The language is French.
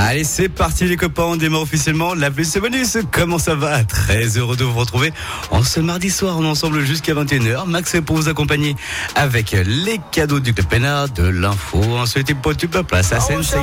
Allez, c'est parti les copains, on démarre officiellement la BC Bonus. Comment ça va? Très heureux de vous retrouver en ce mardi soir, on est ensemble jusqu'à 21h. Max est pour vous accompagner avec les cadeaux du Club Pénard, de l'info, ensuite pour du peuple, place à Sensei.